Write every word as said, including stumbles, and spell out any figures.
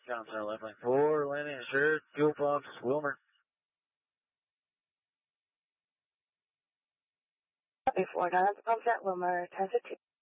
John Center, left lane four, landing assured, fuel pumps, Wilmer. Before nine at the pumps at Wilmer, ten fifteen.